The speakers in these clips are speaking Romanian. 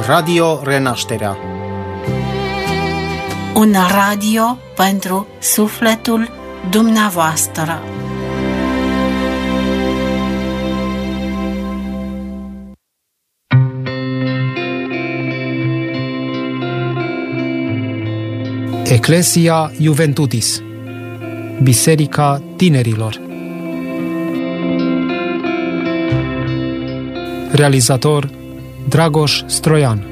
Radio Renașterea. Un radio pentru sufletul dumneavoastră. Ecclesia Juventutis, Biserica Tinerilor. Realizator Dragoș Stroian.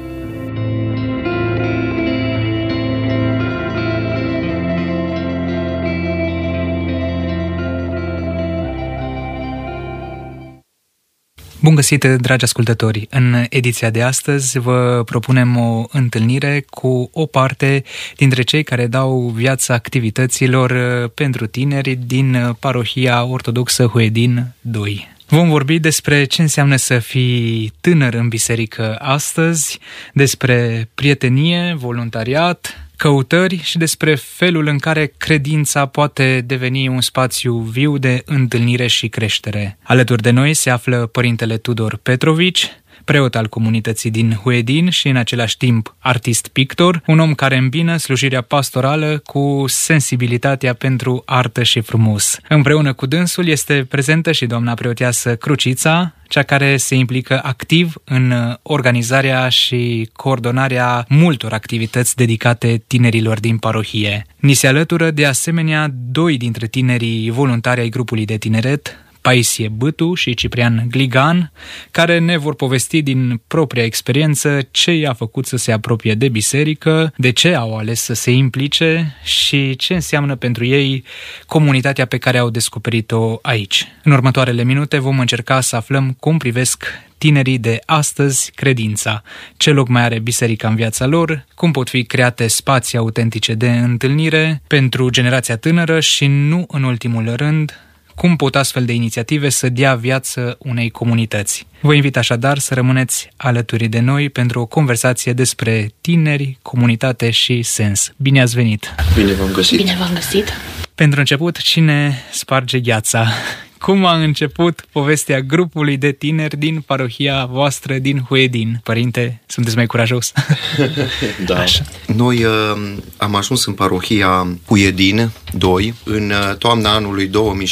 Bun găsit, dragi ascultători! În ediția de astăzi vă propunem o întâlnire cu o parte dintre cei care dau viața activităților pentru tineri din parohia ortodoxă Huedin 2. Vom vorbi despre ce înseamnă să fii tânăr în biserică astăzi, despre prietenie, voluntariat, căutări și despre felul în care credința poate deveni un spațiu viu de întâlnire și creștere. Alături de noi se află părintele Tudor Petrovici, preot al comunității din Huedin și în același timp artist-pictor, un om care îmbină slujirea pastorală cu sensibilitatea pentru artă și frumos. Împreună cu dânsul este prezentă și doamna preoteasă Crucița, cea care se implică activ în organizarea și coordonarea multor activități dedicate tinerilor din parohie. Ni se alătură de asemenea doi dintre tinerii voluntari ai grupului de tineret, Paisie Bâtu și Ciprian Gligan, care ne vor povesti din propria experiență ce i-a făcut să se apropie de biserică, de ce au ales să se implice și ce înseamnă pentru ei comunitatea pe care au descoperit-o aici. În următoarele minute vom încerca să aflăm cum privesc tinerii de astăzi credința, ce loc mai are biserica în viața lor, cum pot fi create spații autentice de întâlnire pentru generația tânără și, nu în ultimul rând, cum pot astfel de inițiative să dea viață unei comunități. Vă invit așadar să rămâneți alături de noi pentru o conversație despre tineri, comunitate și sens. Bine ați venit! Bine v-am găsit! Bine v-am găsit! Pentru început, cine sparge gheața? Cum a început povestea grupului de tineri din parohia voastră din Huedin? Părinte, sunteți mai curajos? Da. Așa. Noi am ajuns în parohia Huedin 2 în toamna anului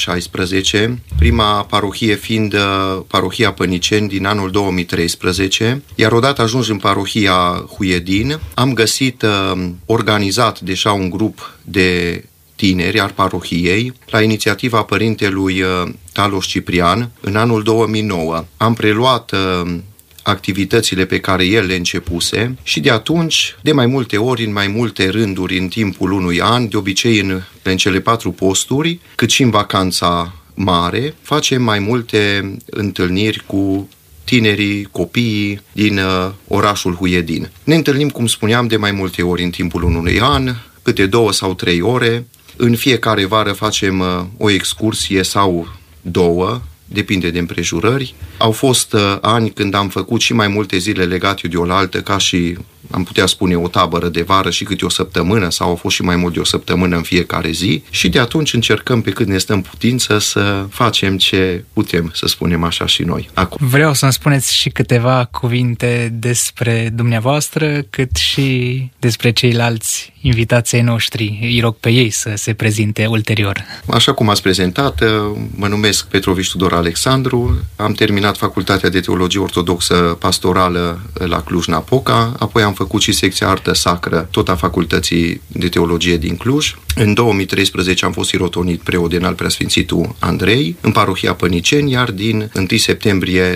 2016, prima parohie fiind parohia Păniceni din anul 2013, iar odată ajuns în parohia Huedin, am găsit organizat deja un grup de tineri al parohiei, la inițiativa părintelui Talos Ciprian, în anul 2009. Am preluat activitățile pe care el le începuse și de atunci, de mai multe ori, în mai multe rânduri în timpul unui an, de obicei în cele 4 posturi, cât și în vacanța mare, facem mai multe întâlniri cu tinerii, copiii din orașul Huedin. Ne întâlnim, cum spuneam, de mai multe ori în timpul unui an, câte 2 sau 3 ore. În fiecare vară facem o excursie sau 2, depinde de împrejurări. Au fost ani când am făcut și mai multe zile legate de oaltă, ca și, am putea spune, o tabără de vară și câte o săptămână, sau au fost și mai mult de o săptămână în fiecare zi. Și de atunci încercăm pe cât ne stă în putință să facem ce putem, să spunem așa și noi. Acum. Vreau să-mi spuneți și câteva cuvinte despre dumneavoastră, cât și despre ceilalți invitații noștri. Îi rog pe ei să se prezinte ulterior. Așa cum ați prezentat, mă numesc Petrovici Tudor Alexandru, am terminat Facultatea de Teologie Ortodoxă Pastorală la Cluj-Napoca, apoi am făcut și secția Artă Sacră, tot a Facultății de Teologie din Cluj. În 2013 am fost sirotonit preot din al Preasfințitul Andrei, în parohia Păniceni, iar din 1 septembrie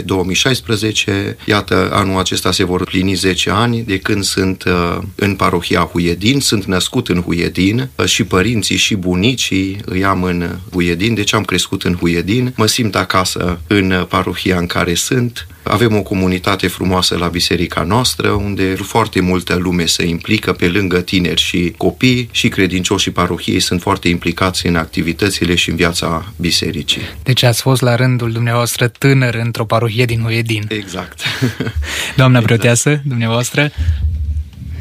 2016, iată, anul acesta se vor plini 10 ani de când sunt în parohia Huedin. Sunt născut în Huedin și părinții și bunicii îi am în Huedin, deci am crescut în Huedin, mă simt acasă în parohia în care sunt. Avem o comunitate frumoasă la biserica noastră, unde foarte multă lume se implică, pe lângă tineri și copii, și credincioșii parohiei sunt foarte implicați în activitățile și în viața bisericii. Deci ați fost la rândul dumneavoastră tânăr într-o parohie din Huedin. Exact. Doamna preoteasă, dumneavoastră?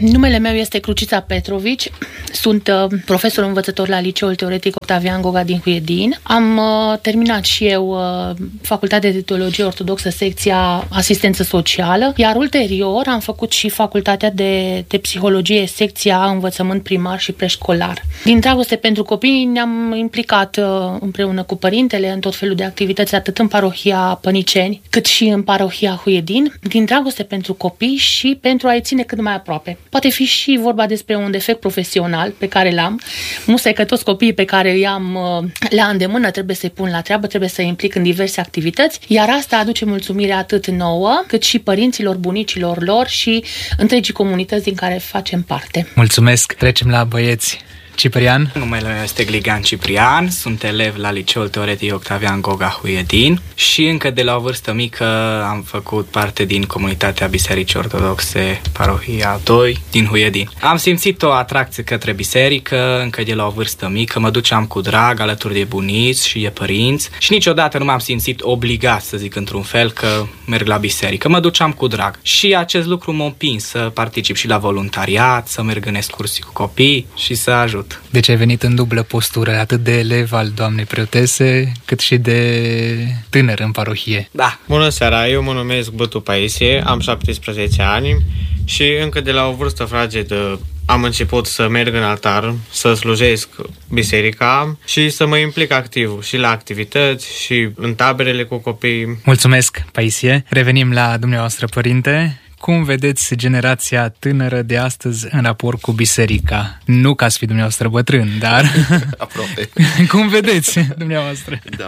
Numele meu este Crucița Petrovici, sunt profesor învățător la Liceul Teoretic Octavian Goga din Huiedin. Am terminat și eu Facultatea de Teologie Ortodoxă, secția Asistență Socială, iar ulterior am făcut și Facultatea de Psihologie, secția Învățământ Primar și Preșcolar. Din dragoste pentru copii ne-am implicat împreună cu părintele în tot felul de activități, atât în parohia Păniceni, cât și în parohia Huiedin, din dragoste pentru copii și pentru a-i ține cât mai aproape. Poate fi și vorba despre un defect profesional pe care l-am. Musai că toți copiii pe care îi am la îndemână trebuie să-i pun la treabă, trebuie să-i implic în diverse activități, iar asta aduce mulțumire atât nouă, cât și părinților, bunicilor lor și întregii comunități din care facem parte. Mulțumesc! Trecem la băieți. Ciprian? Numele meu este Gligan Ciprian, sunt elev la Liceul Teoretic Octavian Goga Huiedin și încă de la o vârstă mică am făcut parte din comunitatea Bisericii Ortodoxe Parohia 2 din Huiedin. Am simțit o atracție către biserică încă de la o vârstă mică, mă duceam cu drag alături de bunici și de părinți și niciodată nu m-am simțit obligat, să zic într-un fel, că merg la biserică. Mă duceam cu drag și acest lucru m-a împins să particip și la voluntariat, să merg în excursii cu copii și să ajut. Deci ai venit în dublă postură, atât de elev al doamnei preotese, cât și de tânăr în parohie. Da. Bună seara, eu mă numesc Bătu Paisie, am 17 ani și încă de la o vârstă fragedă am început să merg în altar, să slujesc biserica și să mă implic activ și la activități și în taberele cu copii. Mulțumesc, Paisie. Revenim la dumneavoastră, părinte. Cum vedeți generația tânără de astăzi în raport cu biserica? Nu ca să fii dumneavoastră bătrân, dar... Aproape. Cum vedeți dumneavoastră? Da.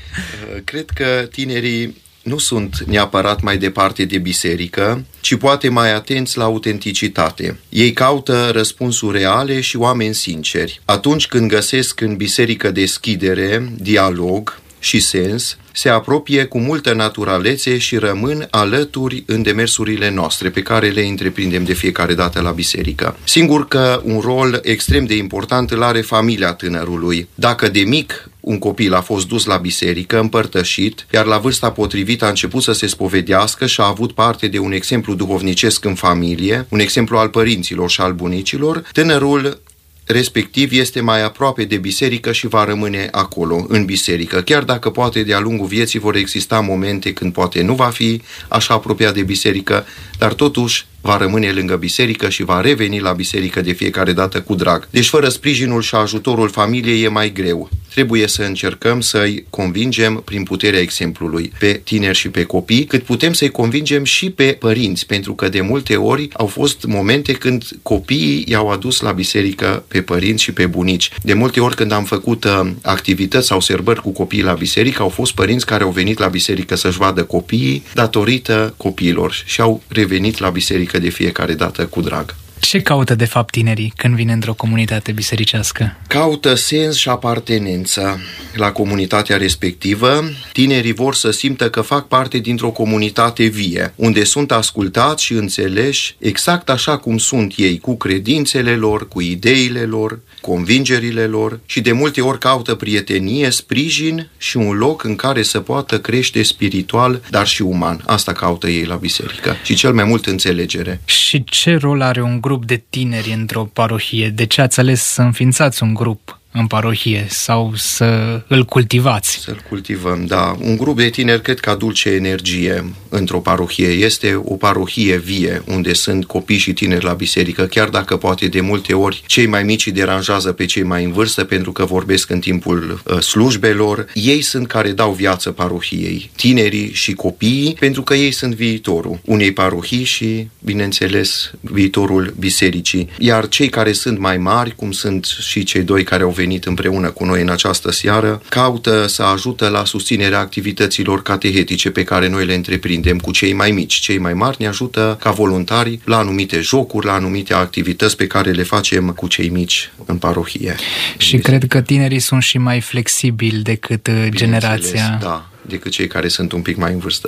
Cred că tinerii nu sunt neapărat mai departe de biserică, ci poate mai atenți la autenticitate. Ei caută răspunsuri reale și oameni sinceri. Atunci când găsesc în biserică deschidere, dialog și sens, se apropie cu multă naturalețe și rămân alături în demersurile noastre pe care le întreprindem de fiecare dată la biserică. Singur că un rol extrem de important îl are familia tânărului. Dacă de mic un copil a fost dus la biserică, împărtășit, iar la vârsta potrivită a început să se spovedească și a avut parte de un exemplu duhovnicesc în familie, un exemplu al părinților și al bunicilor, tânărul respectiv este mai aproape de biserică și va rămâne acolo, în biserică, chiar dacă poate de-a lungul vieții vor exista momente când poate nu va fi așa apropiat de biserică, dar totuși va rămâne lângă biserică și va reveni la biserică de fiecare dată cu drag. Deci fără sprijinul și ajutorul familiei e mai greu. Trebuie să încercăm să-i convingem prin puterea exemplului pe tineri și pe copii, cât putem să-i convingem și pe părinți, pentru că de multe ori au fost momente când copiii i-au adus la biserică pe părinți și pe bunici. De multe ori când am făcut activități sau sărbări cu copiii la biserică, au fost părinți care au venit la biserică să-și vadă copiii datorită copiilor și au revenit la biserică de fiecare dată cu drag. Ce caută de fapt tinerii când vin într-o comunitate bisericească? Caută sens și apartenență la comunitatea respectivă. Tinerii vor să simtă că fac parte dintr-o comunitate vie, unde sunt ascultați și înțeleși exact așa cum sunt ei, cu credințele lor, cu ideile lor, convingerile lor și de multe ori caută prietenie, sprijin și un loc în care să poată crește spiritual, dar și uman. Asta caută ei la biserică și cel mai mult înțelegere. Și ce rol are un grup de tineri într-o parohie? De ce ați ales să înființați un grup în parohie sau să îl cultivați? Să-l cultivăm, da. Un grup de tineri cred că aduce energie într-o parohie. Este o parohie vie unde sunt copii și tineri la biserică, chiar dacă poate de multe ori cei mai mici îi deranjează pe cei mai în vârstă pentru că vorbesc în timpul slujbelor. Ei sunt care dau viață parohiei, tinerii și copiii, pentru că ei sunt viitorul unei parohii și, bineînțeles, viitorul bisericii. Iar cei care sunt mai mari, cum sunt și cei doi care au venit împreună cu noi în această seară, caută să ajută la susținerea activităților catehetice pe care noi le întreprindem cu cei mai mici. Cei mai mari ne ajută ca voluntari la anumite jocuri, la anumite activități pe care le facem cu cei mici în parohie. Și cred că tinerii sunt și mai flexibili decât generația. Da, decât cei care sunt un pic mai în vârstă, da.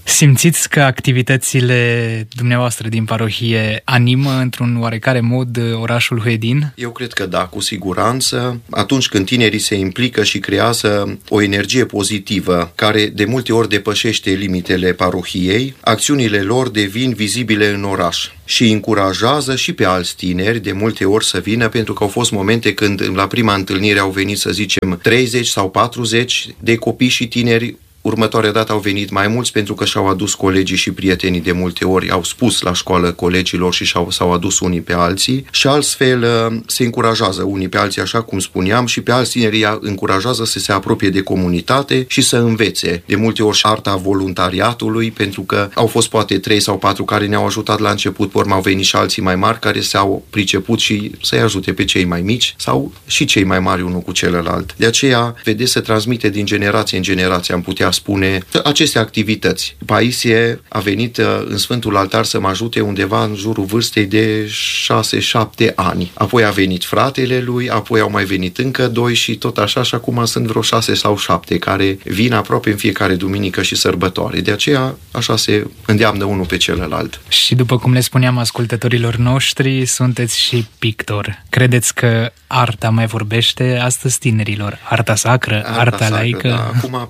Simțiți că activitățile dumneavoastră din parohie animă într-un oarecare mod orașul Huedin? Eu cred că da, cu siguranță. Atunci când tinerii se implică și creează o energie pozitivă, care de multe ori depășește limitele parohiei, acțiunile lor devin vizibile în oraș și încurajează și pe alți tineri de multe ori să vină, pentru că au fost momente când la prima întâlnire au venit, să zicem, 30 sau 40 de copii și tineri. Următoarea dată au venit mai mulți pentru că și-au adus colegii și prietenii, de multe ori au spus la școală colegilor și s-au adus unii pe alții și altfel se încurajează unii pe alții, așa cum spuneam, și pe alți tineri încurajează să se apropie de comunitate și să învețe. De multe ori arta voluntariatului, pentru că au fost poate 3 sau 4 care ne-au ajutat la început, pe urmă au venit și alții mai mari care s-au priceput și să-i ajute pe cei mai mici sau și cei mai mari unul cu celălalt. De aceea, vedeți, se transmite din generație în generație, am putea spune, aceste activități. Paisie a venit în Sfântul Altar să mă ajute undeva în jurul vârstei de 6-7 ani. Apoi a venit fratele lui, apoi au mai venit încă 2 și tot așa, și acum sunt vreo 6 sau 7 care vin aproape în fiecare duminică și sărbătoare. De aceea, așa se îndeamnă unul pe celălalt. Și după cum le spuneam ascultătorilor noștri, sunteți și pictor. Credeți că arta mai vorbește astăzi tinerilor? Arta sacră, arta laică? Da. Acum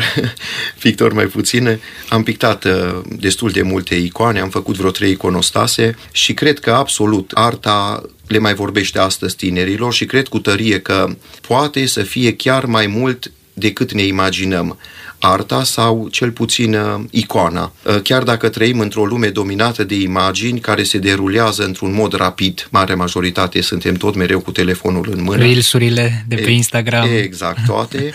pictor mai puține. Am pictat destul de multe icoane, am făcut vreo 3 iconostase și cred că absolut arta le mai vorbește astăzi tinerilor și cred cu tărie că poate să fie chiar mai mult decât ne imaginăm. Arta sau cel puțin icoana. Chiar dacă trăim într-o lume dominată de imagini care se derulează într-un mod rapid, mare majoritate suntem tot mereu cu telefonul în mână. Reels-urile de pe Instagram. Exact, toate.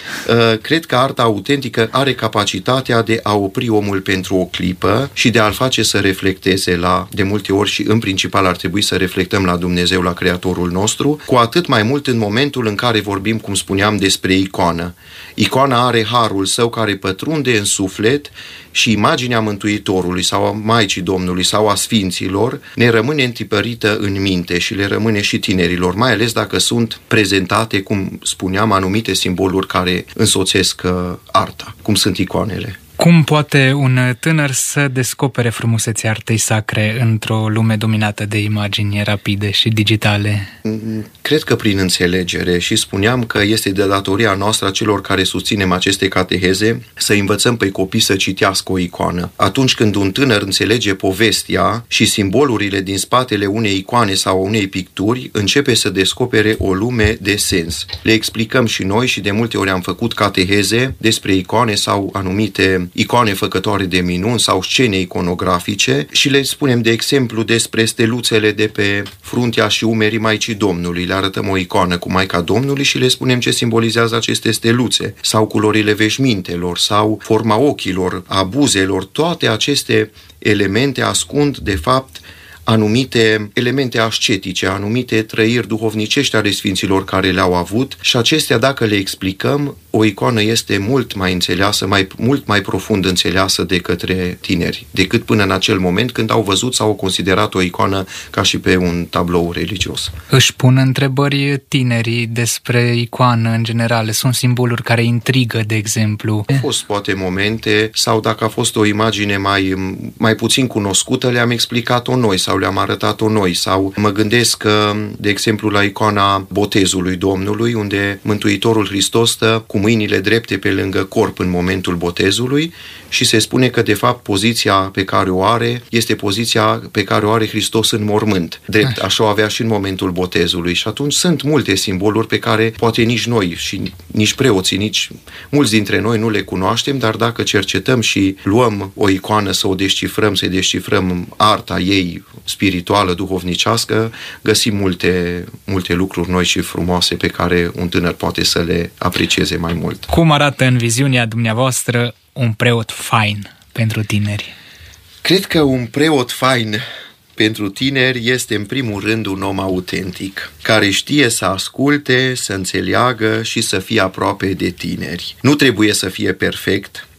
Cred că arta autentică are capacitatea de a opri omul pentru o clipă și de a-l face să reflecteze de multe ori și în principal ar trebui să reflectăm la Dumnezeu, la Creatorul nostru, cu atât mai mult în momentul în care vorbim, cum spuneam, despre icoană. Icoana are harul său care pătrunde în suflet și imaginea Mântuitorului sau a Maicii Domnului sau a Sfinților ne rămâne întipărită în minte și le rămâne și tinerilor, mai ales dacă sunt prezentate, cum spuneam, anumite simboluri care însoțesc arta, cum sunt icoanele. Cum poate un tânăr să descopere frumusețea artei sacre într-o lume dominată de imagini rapide și digitale? Cred că prin înțelegere, și spuneam că este de datoria noastră a celor care susținem aceste cateheze să învățăm pe copii să citească o icoană. Atunci când un tânăr înțelege povestea și simbolurile din spatele unei icoane sau unei picturi, începe să descopere o lume de sens. Le explicăm și noi și de multe ori am făcut cateheze despre icoane sau anumite icoane făcătoare de minuni sau scene iconografice și le spunem, de exemplu, despre steluțele de pe fruntea și umerii Maicii Domnului. Le arătăm o icoană cu Maica Domnului și le spunem ce simbolizează aceste steluțe, sau culorile veșmintelor, sau forma ochilor, a buzelor. Toate aceste elemente ascund, de fapt, anumite elemente ascetice, anumite trăiri duhovnicești ale sfinților care le-au avut și acestea, dacă le explicăm, o icoană este mult mai înțeleasă, mult mai profund înțeleasă de către tineri, decât până în acel moment când au văzut sau au considerat o icoană ca și pe un tablou religios. Își pun întrebări tinerii despre icoană în general? Sunt simboluri care intrigă, de exemplu? Au fost poate momente, sau dacă a fost o imagine mai puțin cunoscută, le-am explicat-o noi sau le-am arătat-o noi, sau mă gândesc, de exemplu, la icoana Botezului Domnului, unde Mântuitorul Hristos stă cu mâinile drepte pe lângă corp în momentul botezului și se spune că, de fapt, poziția pe care o are este poziția pe care o are Hristos în mormânt. Drept, așa o avea și în momentul botezului. Și atunci sunt multe simboluri pe care poate nici noi și nici preoții, nici mulți dintre noi nu le cunoaștem, dar dacă cercetăm și luăm o icoană să o descifrăm, să descifrăm arta ei spirituală, duhovnicească, găsim multe lucruri noi și frumoase pe care un tânăr poate să le aprecieze mai mult. Cum arată în viziunea dumneavoastră un preot fain pentru tineri? Cred că un preot fain pentru tineri este în primul rând un om autentic, care știe să asculte, să înțeleagă și să fie aproape de tineri. Nu trebuie să fie perfect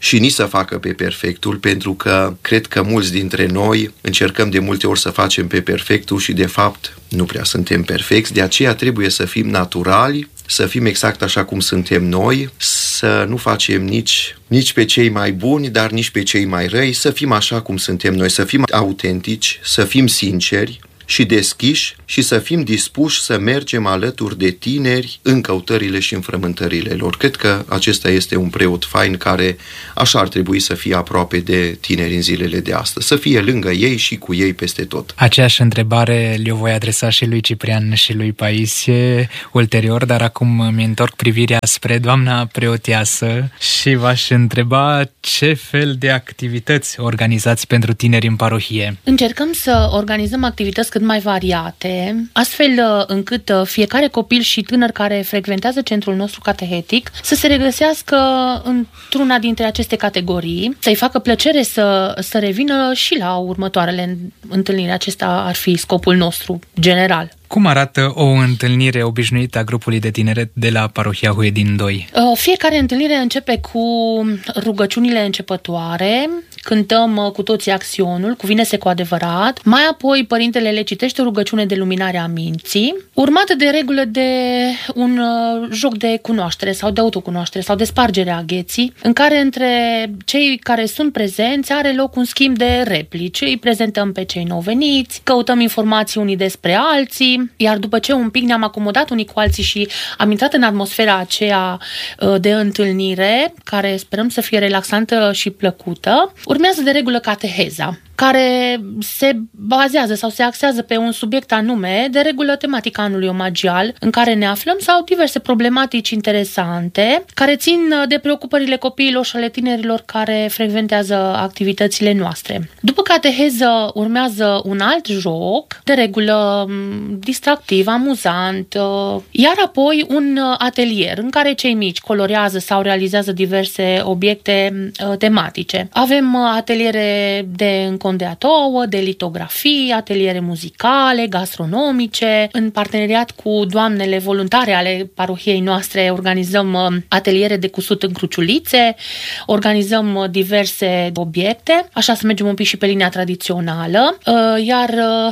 și nici să facă pe perfectul, pentru că cred că mulți dintre noi încercăm de multe ori să facem pe perfectul și de fapt nu prea suntem perfecți, de aceea trebuie să fim naturali, să fim exact așa cum suntem noi, să nu facem nici pe cei mai buni, dar nici pe cei mai răi, să fim așa cum suntem noi, să fim autentici, să fim sinceri și deschiși și să fim dispuși să mergem alături de tineri în căutările și în frământările lor. Cred că acesta este un preot fain care așa ar trebui să fie aproape de tineri în zilele de astăzi, să fie lângă ei și cu ei peste tot. Aceeași întrebare le-o voi adresa și lui Ciprian și lui Paisie ulterior, dar acum mi întorc privirea spre doamna preoteasă și v-aș întreba ce fel de activități organizați pentru tineri în parohie. Încercăm să organizăm activități cât mai variate, astfel încât fiecare copil și tânăr care frecventează centrul nostru catehetic să se regăsească într-una dintre aceste categorii, să-i facă plăcere să revină și la următoarele întâlniri. Acesta ar fi scopul nostru general. Cum arată o întâlnire obișnuită a grupului de tineret de la parohia Huedin 2? Fiecare întâlnire începe cu rugăciunile începătoare, cântăm cu toții axionul, cuvine-se cu adevărat, mai apoi părintele le citește o rugăciune de luminare a minții, urmată de regulă de un joc de cunoaștere sau de autocunoaștere sau de spargere a gheții, în care între cei care sunt prezenți are loc un schimb de replici, îi prezentăm pe cei nou veniți, căutăm informații unii despre alții, iar după ce un pic ne-am acomodat unii cu alții și am intrat în atmosfera aceea de întâlnire, care sperăm să fie relaxantă și plăcută, urmează de regulă cateheza, care se bazează sau se axează pe un subiect anume, de regulă tematica anului omagial în care ne aflăm sau diverse problematici interesante care țin de preocupările copiilor și ale tinerilor care frecventează activitățile noastre. După cateheză urmează un alt joc, de regulă distractiv, amuzant, iar apoi un atelier în care cei mici colorează sau realizează diverse obiecte tematice. Avem ateliere de încondeat ouă, de litografii, ateliere muzicale, gastronomice. În parteneriat cu doamnele voluntare ale parohiei noastre organizăm ateliere de cusut în cruciulițe, organizăm diverse obiecte, așa să mergem un pic și pe linia tradițională, iar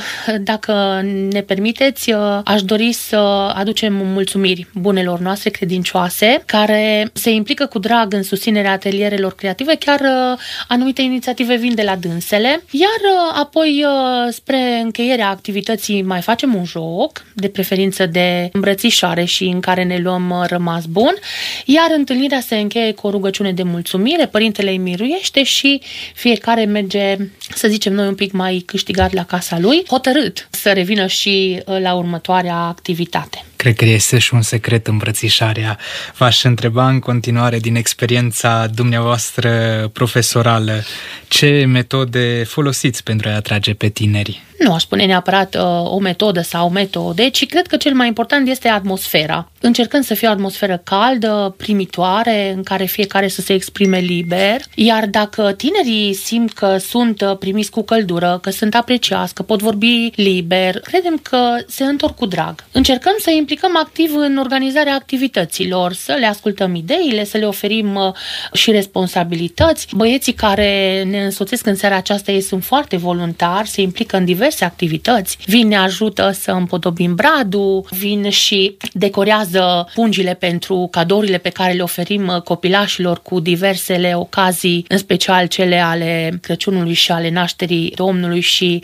dacă ne permiteți, aș dori să aducem mulțumiri bunelor noastre credincioase care se implică cu drag în susținerea atelierelor creative, chiar anumite inițiative vin de la dânsele, iar apoi spre încheierea activității mai facem un joc, de preferință de îmbrățișare și în care ne luăm rămas bun, iar întâlnirea se încheie cu o rugăciune de mulțumire, părintele îi miruiește și fiecare merge, să zicem noi, un pic mai câștigat la casa lui, hotărât să revină și la următoarea activitate. Cred că este și un secret îmbrățișarea. V-aș întreba în continuare, din experiența dumneavoastră profesorală, ce metode folosiți pentru a atrage pe tineri? Nu aș spune neapărat o metodă sau metode, ci cred că cel mai important este atmosfera. Încercând să fie o atmosferă caldă, primitoare, în care fiecare să se exprime liber, iar dacă tinerii simt că sunt primiți cu căldură, că sunt apreciați, că pot vorbi liber, credem că se întorc cu drag. Încercăm să implicăm activ în organizarea activităților, să le ascultăm ideile, să le oferim și responsabilități. Băieții care ne însoțesc în seara aceasta, ei sunt foarte voluntari, se implică în diverse activități. Vin, ne ajută să împodobim bradul, vin și decorează pungile pentru cadourile pe care le oferim copilașilor cu diversele ocazii, în special cele ale Crăciunului și ale nașterii Domnului și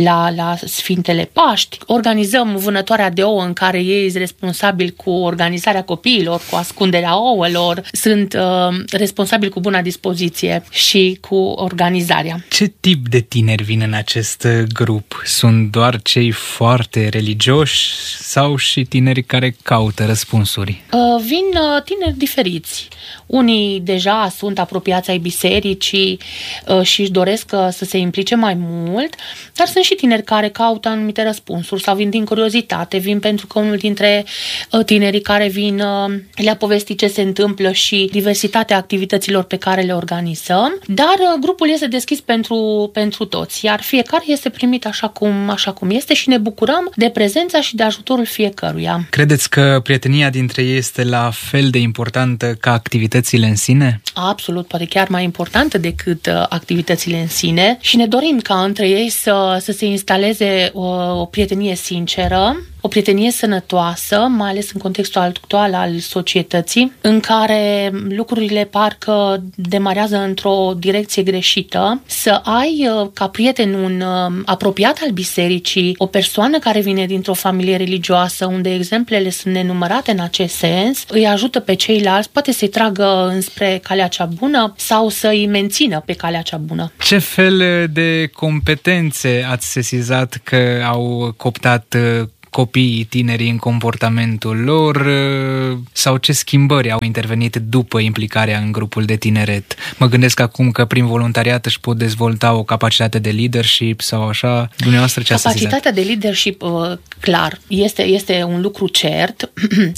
la Sfintele Paști. Organizăm vânătoarea de ouă în care ei sunt responsabili cu organizarea copiilor, cu ascunderea ouălor, sunt responsabili cu buna dispoziție și cu organizarea. Ce tip de tineri vin în acest grup? Sunt doar cei foarte religioși sau și tineri care caută răspunsuri? Vin tineri diferiți. Unii deja sunt apropiați ai bisericii și își doresc să se implice mai mult, dar sunt și tineri care caută anumite răspunsuri sau vin din curiozitate, vin pentru că unul dintre despre tinerii care vin, le-a povestit ce se întâmplă și diversitatea activităților pe care le organizăm, dar grupul este deschis pentru toți, iar fiecare este primit așa cum este și ne bucurăm de prezența și de ajutorul fiecăruia. Credeți că prietenia dintre ei este la fel de importantă ca activitățile în sine? Absolut, poate chiar mai importantă decât activitățile în sine și ne dorim ca între ei să se instaleze o prietenie sinceră, o prietenie sănătoasă, mai ales în contextul actual al societății, în care lucrurile parcă demarează într-o direcție greșită, să ai ca prieten un apropiat al bisericii, o persoană care vine dintr-o familie religioasă, unde exemplele sunt nenumărate în acest sens, îi ajută pe ceilalți, poate să-i tragă înspre calea cea bună sau să-i mențină pe calea cea bună. Ce fel de competențe ați sesizat că au cooptat copiii, tinerii în comportamentul lor sau ce schimbări au intervenit după implicarea în grupul de tineret? Mă gândesc acum că prin voluntariat își pot dezvolta o capacitate de leadership sau așa. Dumneavoastră ce ați sesizat? Capacitatea de leadership, clar, este un lucru cert.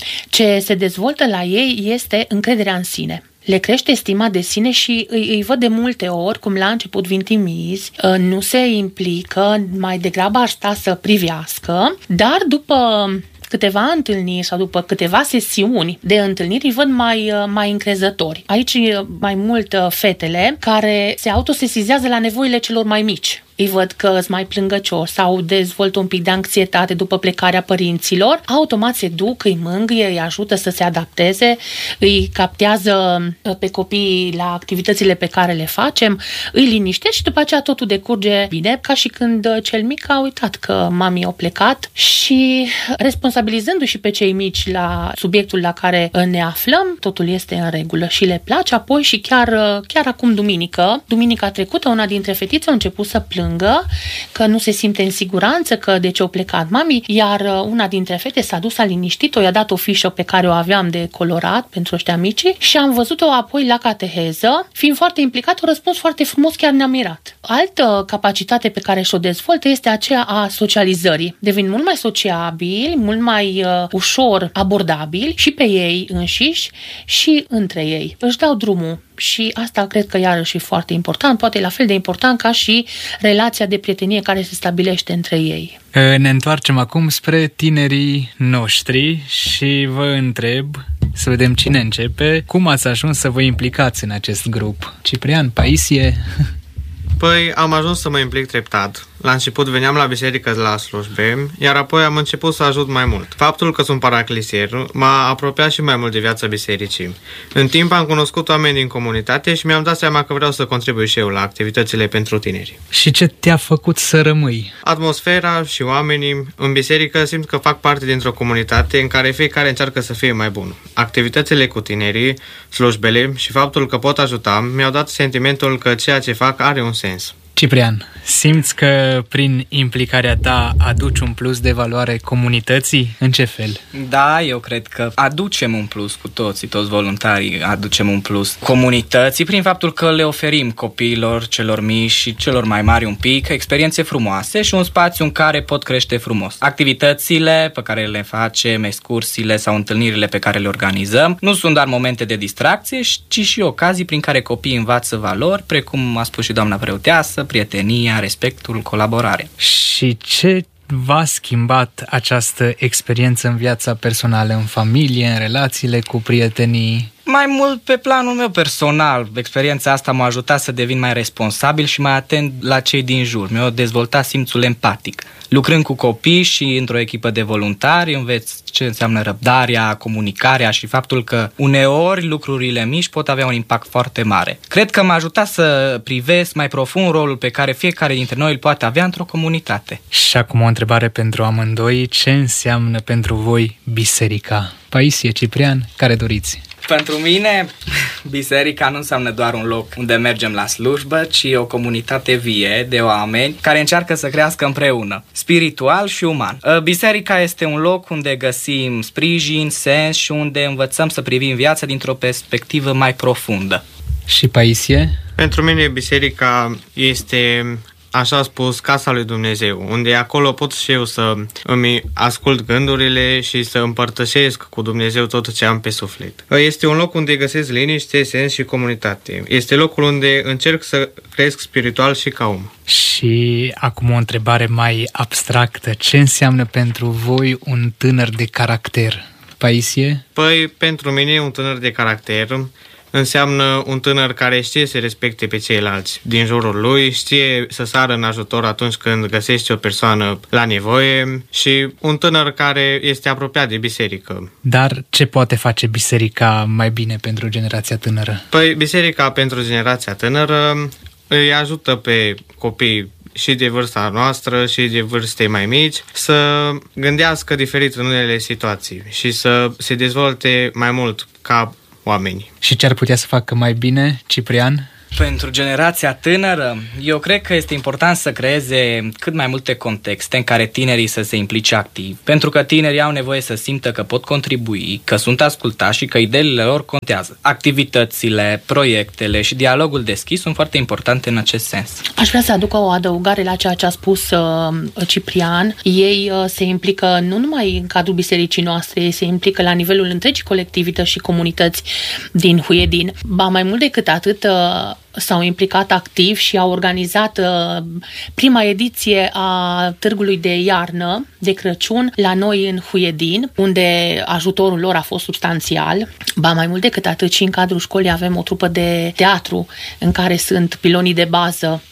Ce se dezvoltă la ei este încrederea în sine. Le crește stima de sine și îi văd de multe ori, cum la început vin timizi, nu se implică, mai degrabă ar sta să privească, dar după câteva întâlniri sau după câteva sesiuni de întâlniri îi văd mai încrezători. Aici mai mult fetele care se autosesizează la nevoile celor mai mici. Îi văd că sunt mai plângăcioși sau dezvoltă un pic de anxietate după plecarea părinților, automat se duc, îi mângâie, îi ajută să se adapteze, îi captează pe copii la activitățile pe care le facem, îi liniștește și după aceea totul decurge bine, ca și când cel mic a uitat că mami a plecat și responsabilizându-și pe cei mici la subiectul la care ne aflăm, totul este în regulă și le place apoi și chiar acum duminica trecută, una dintre fetițe a început să plângă că nu se simte în siguranță, că de ce a plecat mami, iar una dintre fete s-a dus, a liniștit-o, i-a dat o fișă pe care o aveam de colorat pentru ăștia mici și am văzut-o apoi la cateheză, fiind foarte implicat, a răspuns foarte frumos, chiar ne-a mirat. Altă capacitate pe care și-o dezvoltă este aceea a socializării. Devin mult mai sociabili, mult mai ușor abordabili și pe ei înșiși și între ei. Își dau drumul. Și asta cred că iarăși e foarte important, poate la fel de important ca și relația de prietenie care se stabilește între ei. Ne întoarcem acum spre tinerii noștri și vă întreb, să vedem cine începe, cum ați ajuns să vă implicați în acest grup? Ciprian, Paisie? Păi am ajuns să mă implic treptat. La început veneam la biserică de la slujbe, iar apoi am început să ajut mai mult. Faptul că sunt paraclisier m-a apropiat și mai mult de viața bisericii. În timp am cunoscut oameni din comunitate și mi-am dat seama că vreau să contribui și eu la activitățile pentru tineri. Și ce te-a făcut să rămâi? Atmosfera și oamenii în biserică simt că fac parte dintr-o comunitate în care fiecare încearcă să fie mai bun. Activitățile cu tinerii, slujbele și faptul că pot ajuta mi-au dat sentimentul că ceea ce fac are un sens. Ciprian, simți că prin implicarea ta aduci un plus de valoare comunității? În ce fel? Da, eu cred că aducem un plus cu toți voluntarii, aducem un plus comunității prin faptul că le oferim copiilor, celor mici și celor mai mari un pic experiențe frumoase și un spațiu în care pot crește frumos. Activitățile pe care le facem, excursiile sau întâlnirile pe care le organizăm nu sunt doar momente de distracție, ci și ocazii prin care copiii învață valori, precum a spus și doamna preoteasă, prietenia, respectul, colaborarea. Și ce v-a schimbat această experiență în viața personală, în familie, în relațiile cu prietenii? Mai mult pe planul meu personal, experiența asta m-a ajutat să devin mai responsabil și mai atent la cei din jur. Mi-a dezvoltat simțul empatic. Lucrând cu copii și într-o echipă de voluntari, înveți ce înseamnă răbdarea, comunicarea și faptul că uneori lucrurile mici pot avea un impact foarte mare. Cred că m-a ajutat să privesc mai profund rolul pe care fiecare dintre noi îl poate avea într-o comunitate. Și acum o întrebare pentru amândoi. Ce înseamnă pentru voi biserica? Paisie, Ciprian, care doriți? Pentru mine, biserica nu înseamnă doar un loc unde mergem la slujbă, ci o comunitate vie de oameni care încearcă să crească împreună, spiritual și uman. Biserica este un loc unde găsim sprijin, sens și unde învățăm să privim viața dintr-o perspectivă mai profundă. Și Paisie? Pentru mine biserica este așa spus, Casa lui Dumnezeu, unde acolo pot și eu să îmi ascult gândurile și să împărtășesc cu Dumnezeu tot ce am pe suflet. Este un loc unde găsesc liniște, sens și comunitate. Este locul unde încerc să cresc spiritual și ca om. Și acum o întrebare mai abstractă. Ce înseamnă pentru voi un tânăr de caracter? Paisie? Păi, pentru mine, un tânăr de caracter înseamnă un tânăr care știe să respecte pe ceilalți din jurul lui, știe să sară în ajutor atunci când găsește o persoană la nevoie și un tânăr care este apropiat de biserică. Dar ce poate face biserica mai bine pentru generația tânără? Păi, biserica pentru generația tânără îi ajută pe copii și de vârsta noastră și de vârste mai mici să gândească diferit în unele situații și să se dezvolte mai mult ca oameni. Și ce ar putea să facă mai bine, Ciprian? Pentru generația tânără, eu cred că este important să creeze cât mai multe contexte în care tinerii să se implice activ, pentru că tinerii au nevoie să simtă că pot contribui, că sunt ascultați și că ideile lor contează. Activitățile, proiectele și dialogul deschis sunt foarte importante în acest sens. Aș vrea să aduc o adăugare la ceea ce a spus Ciprian. Ei se implică nu numai în cadrul bisericii noastre, ei se implică la nivelul întregii colectivități și comunități din Huiedin. Ba mai mult decât atât, s-au implicat activ și au organizat prima ediție a târgului de iarnă de Crăciun la noi în Huiedin, unde ajutorul lor a fost substanțial. Ba mai mult decât atât, și în cadrul școlii avem o trupă de teatru în care sunt pilonii de bază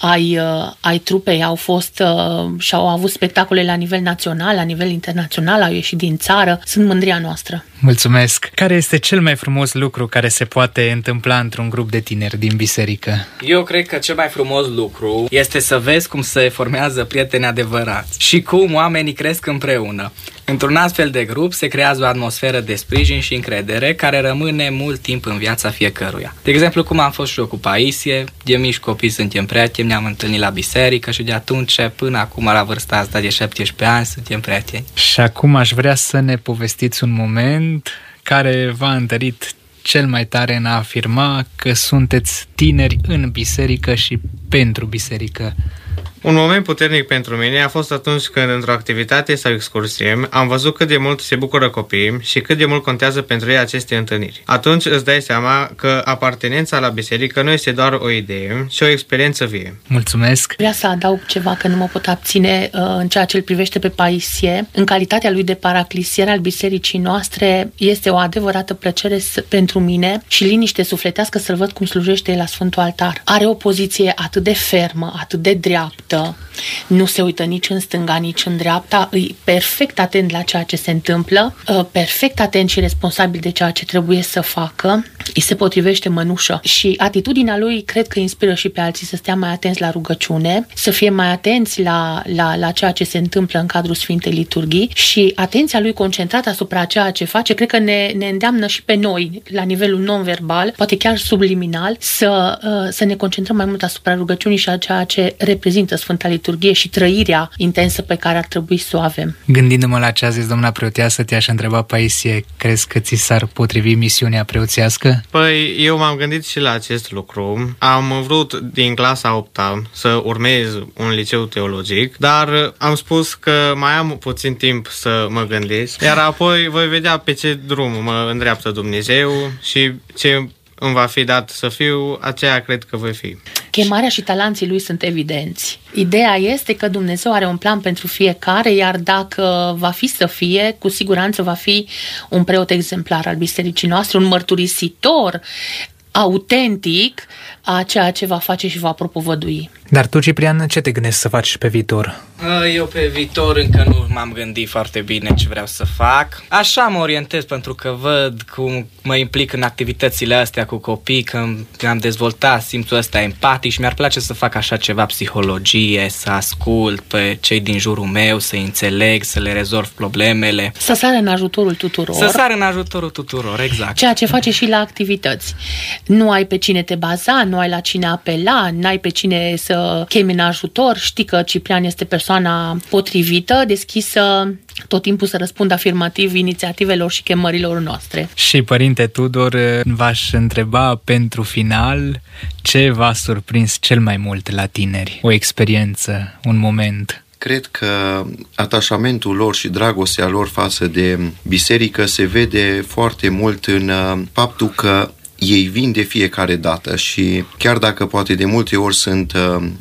ai trupei, au fost și au avut spectacole la nivel național, la nivel internațional, au ieșit din țară. Sunt mândria noastră. Mulțumesc! Care este cel mai frumos lucru care se poate întâmpla într-un grup de tineri din biserică? Eu cred că cel mai frumos lucru este să vezi cum se formează prieteni adevărați și cum oamenii cresc împreună. Într-un astfel de grup se creează o atmosferă de sprijin și încredere care rămâne mult timp în viața fiecăruia. De exemplu, cum am fost și eu cu Paisie, de mici copii suntem prieteni, ne-am întâlnit la biserică și de atunci până acum la vârsta asta de 17 ani suntem prieteni. Și acum aș vrea să ne povestiți un moment care v-a întărit cel mai tare în a afirma că sunteți tineri în biserică și pentru biserică. Un moment puternic pentru mine a fost atunci când, într-o activitate sau excursie, am văzut cât de mult se bucură copiii și cât de mult contează pentru ei aceste întâlniri. Atunci îți dai seama că apartenența la biserică nu este doar o idee, ci o experiență vie. Mulțumesc! Vreau să adaug ceva, că nu mă pot abține în ceea ce îl privește pe Paisie. În calitatea lui de paraclisier al bisericii noastre, este o adevărată plăcere pentru mine și liniște sufletească să-l văd cum slujește la Sfântul Altar. Are o poziție atât de fermă, atât de dreaptă, nu se uită nici în stânga, nici în dreapta, e perfect atent la ceea ce se întâmplă, perfect atent și responsabil de ceea ce trebuie să facă, îi se potrivește mănușă și atitudinea lui cred că inspiră și pe alții să stea mai atenți la rugăciune, să fie mai atenți la ceea ce se întâmplă în cadrul Sfintei Liturghii și atenția lui concentrată asupra ceea ce face, cred că ne îndeamnă și pe noi, la nivelul non-verbal, poate chiar subliminal, să ne concentrăm mai mult asupra rugăciunii și a ceea ce reprezintă Sfânta Liturghie și trăirea intensă pe care ar trebui să o avem. Gândindu-mă la ce a zis doamna preoteasă, te-aș întreba, Paisie, crezi că ți s-ar potrivi misiunea preoțească? Păi, eu m-am gândit și la acest lucru. Am vrut din clasa 8-a să urmez un liceu teologic, dar am spus că mai am puțin timp să mă gândesc, iar apoi voi vedea pe ce drum mă îndreaptă Dumnezeu și ce îmi va fi dat să fiu, aceea cred că voi fi. Chemarea și talenții lui sunt evidenți. Ideea este că Dumnezeu are un plan pentru fiecare, iar dacă va fi să fie, cu siguranță va fi un preot exemplar al bisericii noastre, un mărturisitor autentic a ceea ce va face și va propovădui. Dar tu, Ciprian, ce te gândești să faci pe viitor? Eu pe viitor încă nu m-am gândit foarte bine ce vreau să fac. Așa mă orientez pentru că văd cum mă implic în activitățile astea cu copii, că am dezvoltat simțul ăsta empatic și mi-ar place să fac așa ceva, psihologie, să ascult pe cei din jurul meu, să înțeleg, să le rezolv problemele. Să sară în ajutorul tuturor. Să sară în ajutorul tuturor, exact. Ceea ce face și la activități. Nu ai pe cine te baza, nu ai la cine apela, n-ai pe cine să să chemi în ajutor. Știi că Ciprian este persoana potrivită, deschisă tot timpul să răspundă afirmativ inițiativelor și chemărilor noastre. Și, Părinte Tudor, v-aș întreba pentru final ce v-a surprins cel mai mult la tineri? O experiență, un moment? Cred că atașamentul lor și dragostea lor față de biserică se vede foarte mult în faptul că ei vin de fiecare dată și chiar dacă poate de multe ori sunt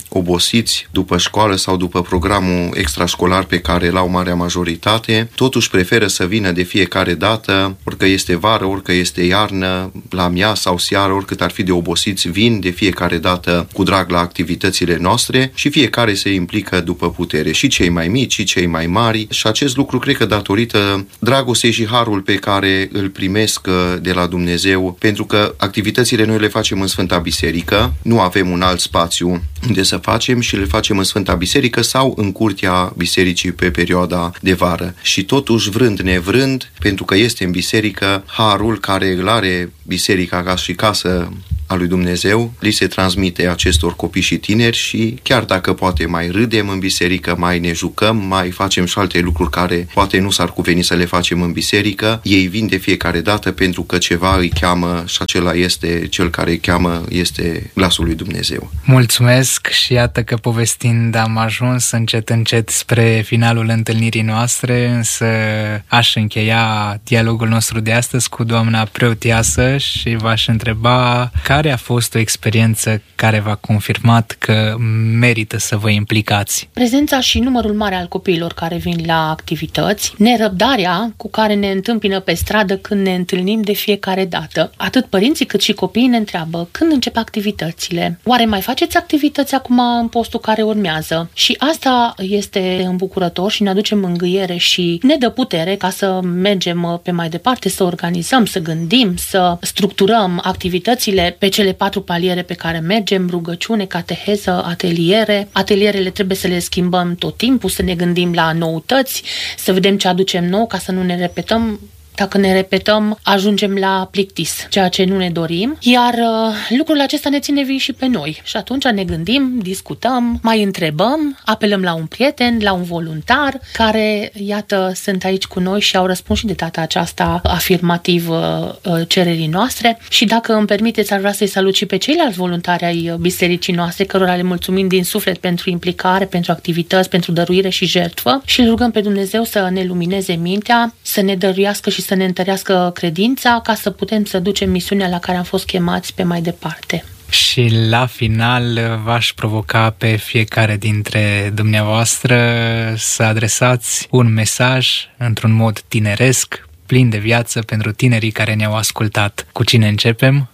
obosiți după școală sau după programul extrașcolar pe care l-au marea majoritate, totuși preferă să vină de fiecare dată, orică este vară, orică este iarnă, la miaz sau seară, oricât ar fi de obosiți, vin de fiecare dată cu drag la activitățile noastre și fiecare se implică după putere, și cei mai mici, și cei mai mari, și acest lucru cred că datorită dragostei și harul pe care îl primesc de la Dumnezeu, pentru că activitățile noi le facem în Sfânta Biserică, nu avem un alt spațiu unde să facem și le facem în Sfânta Biserică sau în curtea bisericii pe perioada de vară. Și totuși, vrând nevrând, pentru că este în biserică, harul care îl are biserica ca și casă a lui Dumnezeu, li se transmite acestor copii și tineri și chiar dacă poate mai râdem în biserică, mai ne jucăm, mai facem și alte lucruri care poate nu s-ar cuveni să le facem în biserică, ei vin de fiecare dată pentru că ceva îi cheamă și acela este cel care îi cheamă, este glasul lui Dumnezeu. Mulțumesc și iată că povestind am ajuns încet spre finalul întâlnirii noastre, însă aș încheia dialogul nostru de astăzi cu doamna preoteasă și v-aș întreba care a fost o experiență care v-a confirmat că merită să vă implicați? Prezența și numărul mare al copiilor care vin la activități, nerăbdarea cu care ne întâmpină pe stradă când ne întâlnim de fiecare dată. Atât părinții cât și copiii ne întreabă când încep activitățile. Oare mai faceți activități acum în postul care urmează? Și asta este îmbucurător și ne aduce mângâiere și ne dă putere ca să mergem pe mai departe, să organizăm, să gândim, să structurăm activitățile pe cele 4 paliere pe care mergem: rugăciune, cateheză, ateliere. Atelierele trebuie să le schimbăm tot timpul, să ne gândim la noutăți, să vedem ce aducem nou ca să nu ne repetăm. Dacă ne repetăm, ajungem la plictis, ceea ce nu ne dorim, iar lucrul acesta ne ține vii și pe noi. Și atunci ne gândim, discutăm, mai întrebăm, apelăm la un prieten, la un voluntar, care, iată, sunt aici cu noi și au răspuns și de data aceasta afirmativ cererii noastre. Și dacă îmi permiteți, ar vrea să-i salut și pe ceilalți voluntari ai bisericii noastre, cărora le mulțumim din suflet pentru implicare, pentru activități, pentru dăruire și jertfă și îl rugăm pe Dumnezeu să ne lumineze mintea, să ne dăruiască și să ne întărească credința ca să putem să ducem misiunea la care am fost chemați pe mai departe. Și la final v-aș provoca pe fiecare dintre dumneavoastră să adresați un mesaj într-un mod tineresc, plin de viață pentru tinerii care ne-au ascultat. Cu cine începem?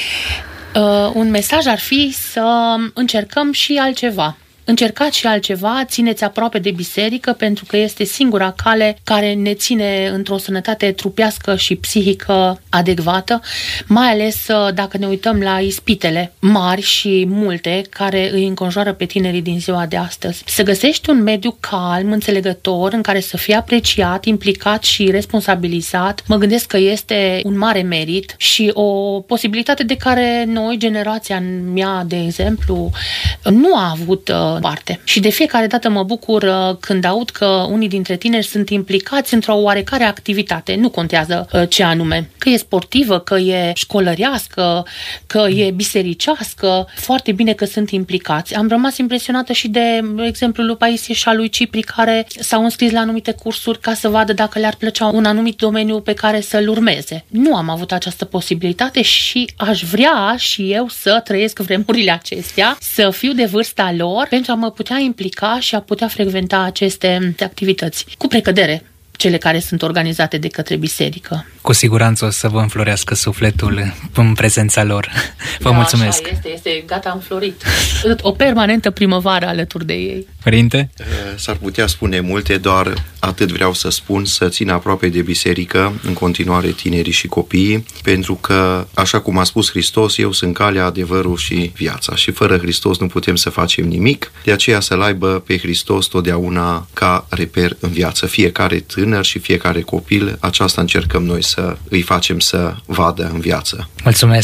Un mesaj ar fi să încercăm și altceva. Încercați și altceva, țineți aproape de biserică, pentru că este singura cale care ne ține într-o sănătate trupească și psihică adecvată, mai ales dacă ne uităm la ispitele mari și multe care îi înconjoară pe tinerii din ziua de astăzi. Să găsești un mediu calm, înțelegător, în care să fii apreciat, implicat și responsabilizat, mă gândesc că este un mare merit și o posibilitate de care noi, generația mea, de exemplu, nu a avut parte. Și de fiecare dată mă bucur când aud că unii dintre tineri sunt implicați într-o oarecare activitate. Nu contează ce anume. Că e sportivă, că e școlărească, că e bisericească. Foarte bine că sunt implicați. Am rămas impresionată și de exemplul lui Paisie și al lui Cipri, care s-au înscris la anumite cursuri ca să vadă dacă le-ar plăcea un anumit domeniu pe care să-l urmeze. Nu am avut această posibilitate și aș vrea și eu să trăiesc vremurile acestea, să fiu de vârsta lor, pentru a mă putea implica și a putea frecventa aceste activități. Cu precădere, cele care sunt organizate de către biserică. Cu siguranță o să vă înflorească sufletul în prezența lor. Vă mulțumesc! Așa este gata înflorit. O permanentă primăvară alături de ei. Părinte? S-ar putea spune multe, doar atât vreau să spun: să țină aproape de biserică în continuare tinerii și copiii, pentru că, așa cum a spus Hristos, eu sunt calea, adevărul și viața. Și fără Hristos nu putem să facem nimic, de aceea să-L aibă pe Hristos totdeauna ca reper în viață. Fiecare tânăr și fiecare copil, aceasta încercăm noi să îi facem să vadă în viață. Mulțumesc!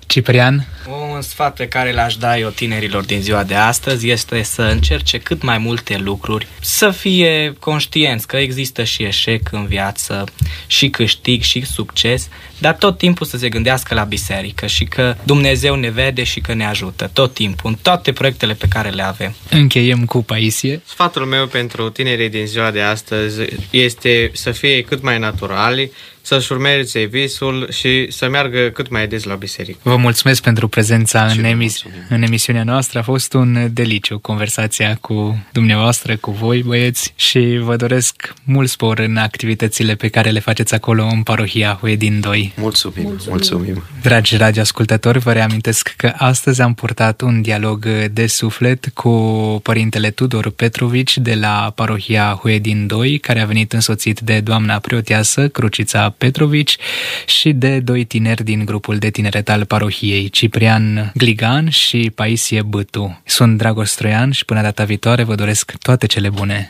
Ciprian? Un sfat pe care l-aș da eu tinerilor din ziua de astăzi este să încerce cât mai multe lucruri, să fie conștienți că există și eșec în viață, și câștig, și succes, dar tot timpul să se gândească la biserică și că Dumnezeu ne vede și că ne ajută tot timpul, în toate proiectele pe care le avem. Încheiem cu Paisie. Sfatul meu pentru tinerii din ziua de astăzi este să fie cât mai naturali, să-și urmeze visul și să meargă cât mai des la biserică. Vă mulțumesc pentru prezența în emisiunea noastră. A fost un deliciu conversația cu dumneavoastră, cu voi, băieți, și vă doresc mult spor în activitățile pe care le faceți acolo în parohia Huedin 2. Mulțumim. Dragi radioascultători, vă reamintesc că astăzi am purtat un dialog de suflet cu părintele Tudor Petrovici de la parohia Huedin 2, care a venit însoțit de doamna preoteasă Crucița Petrovici și de 2 tineri din grupul de tineret al parohiei, Ciprian Gligan și Paisie Bâtu. Sunt Dragoș Stroian și până data viitoare vă doresc toate cele bune.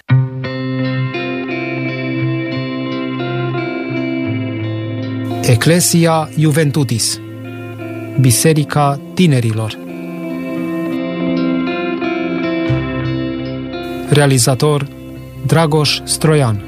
Ecclesia Juventutis, Biserica Tinerilor. Realizator Dragoș Stroian.